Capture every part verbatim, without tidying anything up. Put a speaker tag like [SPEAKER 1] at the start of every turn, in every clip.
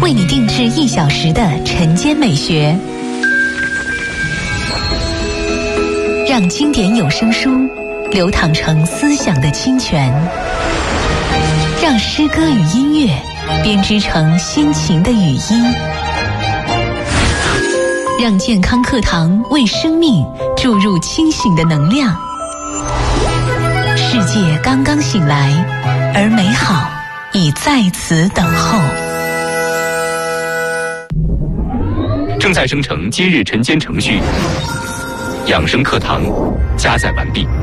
[SPEAKER 1] 为你定制一小时的晨间美学，让经典有声书流淌成思想的清泉，让诗歌与音乐编织成心情的语音，让健康课堂为生命注入清醒的能量。世界刚刚醒来，而美好已在此等候。
[SPEAKER 2] 正在生成今日晨间程序，养生课堂加载完毕。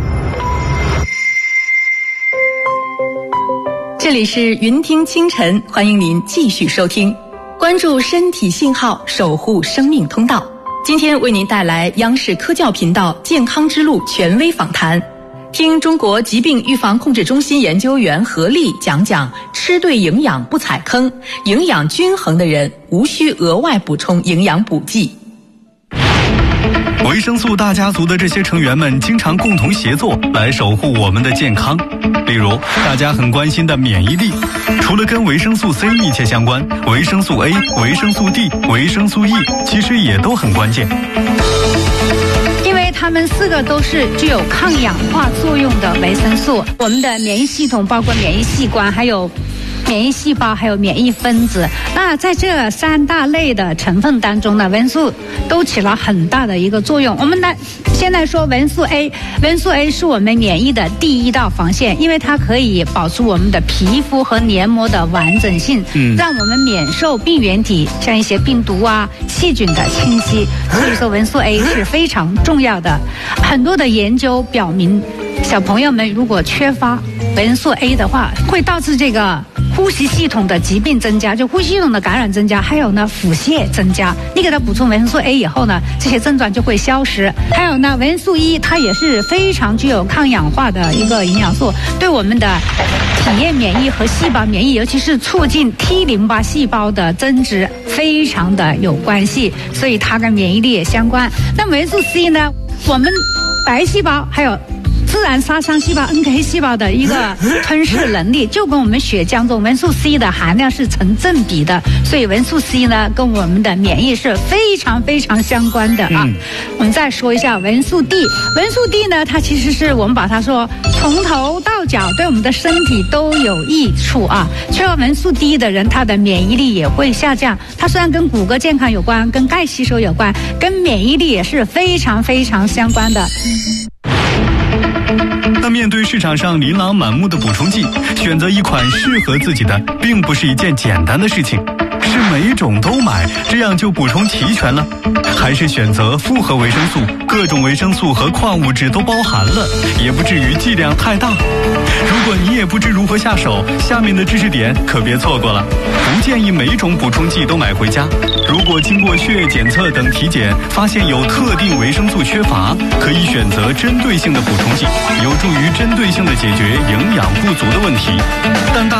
[SPEAKER 3] 这里是云听清晨，欢迎您继续收听，关注身体信号，守护生命通道。今天为您带来央视科教频道健康之路权威访谈，听中国疾病预防控制中心研究员何丽讲讲吃对营养不踩坑，营养均衡的人无需额外补充营养补剂。
[SPEAKER 4] 维生素大家族的这些成员们经常共同协作来守护我们的健康。例如大家很关心的免疫力，除了跟维生素 C 密切相关，维生素 A、维生素 D、维生素 E 其实也都很关键，
[SPEAKER 5] 因为它们四个都是具有抗氧化作用的维生素。我们的免疫系统包括免疫器官，还有免疫细胞，还有免疫分子。那在这三大类的成分当中呢，维生素都起了很大的一个作用。我们来现在说维生素 A， 维生素 A 是我们免疫的第一道防线，因为它可以保持我们的皮肤和黏膜的完整性，嗯，让我们免受病原体像一些病毒啊、细菌的侵袭。所以说维生素 A 是非常重要的。很多的研究表明，小朋友们如果缺乏维生素 A 的话，会导致这个呼吸系统的疾病增加，就呼吸系统的感染增加，还有呢腹泻增加。你给它补充维生素 A 以后呢，这些症状就会消失。还有呢，维生素 E 它也是非常具有抗氧化的一个营养素，对我们的体液免疫和细胞免疫，尤其是促进 T 淋巴细胞的增殖非常的有关系，所以它跟免疫力也相关。那维生素 C 呢，我们白细胞还有自然杀伤细胞 N K 细胞的一个吞噬能力，就跟我们血浆中维生素 C 的含量是成正比的，所以维生素 C 呢跟我们的免疫是非常非常相关的啊。嗯、我们再说一下维生素 D， 维生素 D 呢，它其实是我们把它说从头到脚对我们的身体都有益处啊。缺乏维生素 D 的人，他的免疫力也会下降。它虽然跟骨骼健康有关，跟钙吸收有关，跟免疫力也是非常非常相关的。
[SPEAKER 4] 那面对市场上琳琅满目的补充剂，选择一款适合自己的并不是一件简单的事情。是每种都买，这样就补充齐全了？还是选择复合维生素，各种维生素和矿物质都包含了，也不至于剂量太大？如果你也不知如何下手，下面的知识点可别错过了。不建议每种补充剂都买回家。如果经过血液检测等体检发现有特定维生素缺乏，可以选择针对性的补充剂，有助于针对性的解决营养不足的问题。但大